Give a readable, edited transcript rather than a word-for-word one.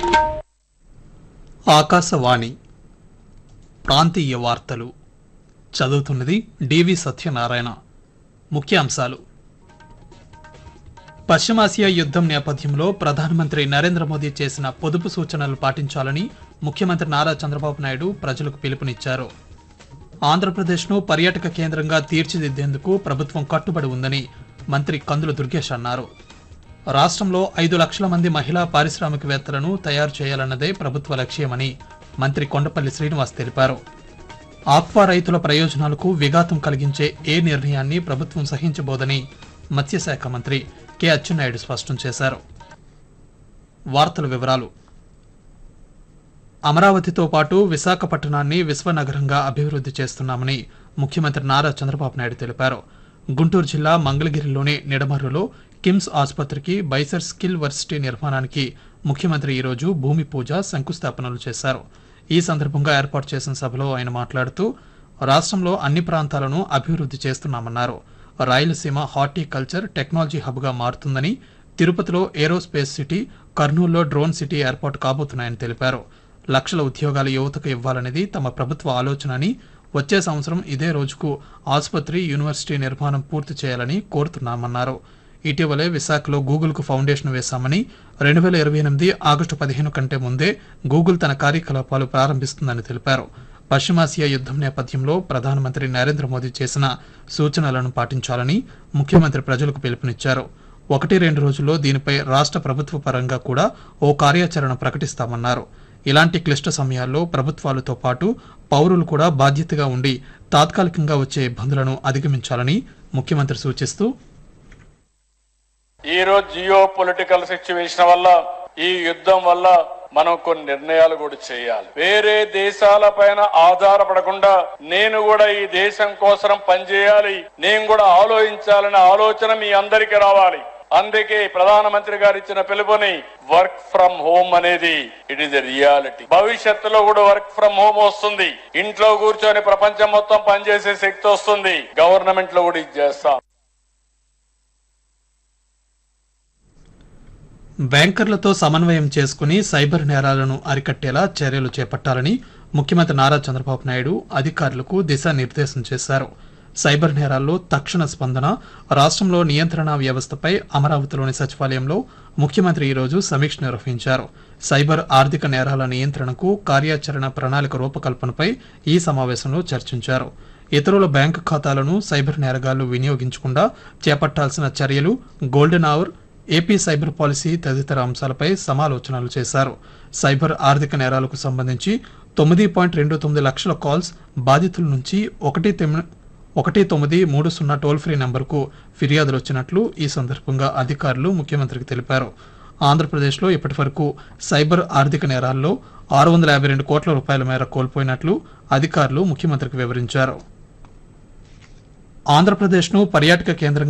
ఆకాశవాణి ప్రాంతీయ వార్తలు చదువుతున్నది డివి సత్యనారాయణ. ముఖ్యాంశాలు: పశ్చిమాసియా యుద్ధం నేపథ్యంలో ప్రధానమంత్రి నరేంద్ర మోదీ చేసిన పొదుపు సూచనలు పాటించాలని ముఖ్యమంత్రి నారా చంద్రబాబు నాయుడు ప్రజలకు పిలుపునిచ్చారు. ఆంధ్రప్రదేశ్ను పర్యాటక కేంద్రంగా తీర్చిదిద్దేందుకు ప్రభుత్వం కట్టుబడి ఉందని మంత్రి కందుల దుర్గేష్ అన్నారు. రాష్ట్రంలో 5 లక్షల మంది మహిళా పారిశ్రామికవేత్తలను తయారు చేయాలన్నదే ప్రభుత్వ లక్ష్యమని మంత్రి కొండపల్లి శ్రీనివాస్ తెలిపారు. ఆక్వా రైతుల ప్రయోజనాలకు విఘాతం కలిగించే ఏ నిర్ణయాన్ని ప్రభుత్వం సహించబోదని మత్స్యశాఖ మంత్రి కె అచ్చెన్నాయుడు స్పష్టం చేశారు. వార్తల వివరాలు: అమరావతితో పాటు విశాఖపట్నాన్ని విశ్వనగరంగా అభివృద్ధి చేస్తున్నామని ముఖ్యమంత్రి నారా చంద్రబాబు నాయుడు తెలిపారు. గుంటూరు జిల్లా మంగళగిరిలోని నిడమర్రులో కిమ్స్ ఆసుపత్రికి బైసర్ స్కిల్ వర్సిటీ నిర్మాణానికి ముఖ్యమంత్రి ఈరోజు భూమి పూజ, శంకుస్థాపనలు చేశారు. ఈ సందర్భంగా ఏర్పాటు చేసిన సభలో ఆయన మాట్లాడుతూ రాష్ట్రంలో అన్ని ప్రాంతాలను అభివృద్ధి చేస్తున్నామన్నారు. రాయలసీమ హార్టికల్చర్ టెక్నాలజీ హబ్గా మారుతుందని, తిరుపతిలో ఏరోస్పేస్ సిటీ, కర్నూలులో డ్రోన్ సిటీ ఏర్పాటు కాబోతున్నాయని తెలిపారు. లక్షల ఉద్యోగాలు యువతకు ఇవ్వాలనేది తమ ప్రభుత్వ ఆలోచన అని, వచ్చే సంవత్సరం ఇదే రోజుకు ఆసుపత్రి, యూనివర్సిటీ నిర్మాణం పూర్తి చేయాలని కోరుతున్నామన్నారు. ఇటీవలే విశాఖలో గూగుల్కు ఫౌండేషన్ వేశామని, 2028 ఆగస్టు 15 కంటే ముందే గూగుల్ తన కార్యకలాపాలు ప్రారంభిస్తుందని తెలిపారు. పశ్చిమాసియా యుద్ధం నేపథ్యంలో ప్రధానమంత్రి నరేంద్ర మోదీ చేసిన సూచనలను పాటించాలని ముఖ్యమంత్రి ప్రజలకు పిలుపునిచ్చారు. 1-2 రోజుల్లో దీనిపై రాష్ట్ర ప్రభుత్వ పరంగా కూడా ఓ కార్యాచరణ ప్రకటిస్తామన్నారు. ఇలాంటి క్లిష్ట సమయాల్లో ప్రభుత్వాలతో పాటు పౌరులు కూడా బాధ్యతగా ఉండి తాత్కాలికంగా వచ్చే ఇబ్బందులను అధిగమించాలని ముఖ్యమంత్రి సూచిస్తూ, ఈ రోజు జియో పొలిటికల్ సిచ్యువేషన్ వల్ల, ఈ యుద్ధం వల్ల మనం కొన్ని నిర్ణయాలు కూడా చేయాలి. వేరే దేశాల పైన ఆధారపడకుండా నేను కూడా ఈ దేశం కోసం పనిచేయాలి, నేను కూడా ఆలోచించాలనే ఆలోచన మీ అందరికీ రావాలి. అందుకే ప్రధానమంత్రి గారు ఇచ్చిన పిలుపుని వర్క్ ఫ్రమ్ హోమ్ అనేది ఇట్ ఈస్ ఎ రియాలిటీ. భవిష్యత్తులో కూడా వర్క్ ఫ్రమ్ హోమ్ వస్తుంది. ఇంట్లో కూర్చొని ప్రపంచం మొత్తం పనిచేసే శక్తి వస్తుంది. గవర్నమెంట్ లో కూడా ఇది చేస్తాం. బ్యాంకర్లతో సమన్వయం చేసుకుని సైబర్ నేరాలను అరికట్టేలా చర్యలు చేపట్టాలని ముఖ్యమంత్రి నారా చంద్రబాబు నాయుడు అధికారులకు దిశానిర్దేశం చేశారు. సైబర్ నేరాల్లో తక్షణ స్పందన, రాష్ట్రంలో నియంత్రణ వ్యవస్థపై అమరావతిలోని సచివాలయంలో ముఖ్యమంత్రి ఈరోజు సమీక్ష నిర్వహించారు. సైబర్ ఆర్థిక నేరాల నియంత్రణకు కార్యాచరణ ప్రణాళిక రూపకల్పనపై ఈ సమావేశంలో చర్చించారు. ఇతరుల బ్యాంకు ఖాతాలను సైబర్ నేరగాళ్లు వినియోగించకుండా చేపట్టాల్సిన చర్యలు, golden hour, AP cyber policy తదితర అంశాలపై సమాలోచనలు చేశారు. సైబర్ ఆర్థిక నేరాలకు సంబంధించి 9.29 లక్షల కాల్స్ బాధితుల నుంచి 1930 టోల్ ఫ్రీ నంబర్కు ఫిర్యాదులు వచ్చినట్లు ఈ సందర్భంగా అధికారులు ముఖ్యమంత్రికి తెలిపారు. ఆంధ్రప్రదేశ్లో ఇప్పటి వరకు సైబర్ ఆర్థిక నేరాల్లో 652 కోట్ల రూపాయల మేర కోల్పోయినట్లు అధికారులు ముఖ్యమంత్రికి వివరించారు. ఆంధ్రప్రదేశ్ను పర్యాటక కేంద్రంగా